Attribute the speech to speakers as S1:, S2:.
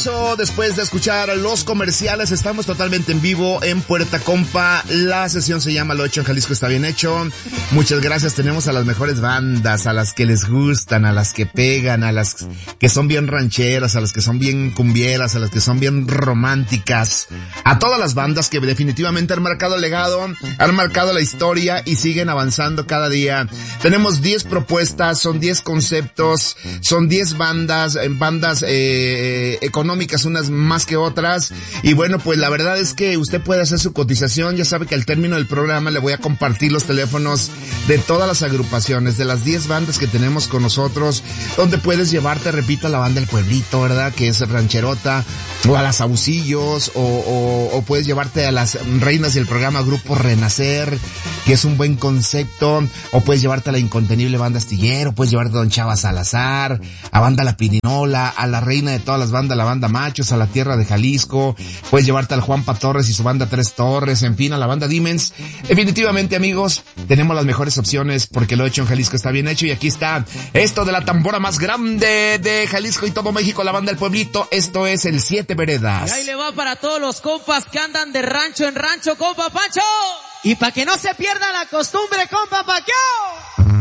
S1: regreso después de escuchar los comerciales. Estamos totalmente en vivo en Puerta Compa. La sesión se llama Lo Hecho en Jalisco Está Bien Hecho. Muchas gracias. Tenemos a las mejores bandas, a las que les gustan, a las que pegan, a las que son bien rancheras, a las que son bien cumbieras, a las que son bien románticas. A todas las bandas que definitivamente han marcado el legado, han marcado la historia y siguen avanzando cada día. Tenemos 10 propuestas, son 10 conceptos, son 10 bandas económicas unas más que otras, y bueno, pues la verdad es que usted puede hacer su cotización. Ya sabe que al término del programa le voy a compartir los teléfonos de todas las agrupaciones, de las 10 bandas que tenemos con nosotros, donde puedes llevarte, repito, a la banda del pueblito, ¿verdad?, que es rancherota, o a las Saucillos, o puedes llevarte a las reinas del programa Grupo Renacer, que es un buen concepto, o puedes llevarte a la incontenible banda Astillero, puedes llevarte a Don Chava Salazar, a banda La Pirinola, a la reina de todas las bandas, la banda Machos, a la Tierra de Jalisco, puedes llevarte al Juanpa Torres y su banda Tres Torres, en fin, a la banda Dimens. Definitivamente, amigos, tenemos las mejores opciones porque Lo Hecho en Jalisco Está Bien Hecho, y aquí está esto de la tambora más grande de Jalisco y todo México, la banda del pueblito. Esto es el Siete Veredas.
S2: Y ahí le va para todos los compas que andan de rancho en rancho, compa Pancho. Y para que no se pierda la costumbre, compa Paqueo.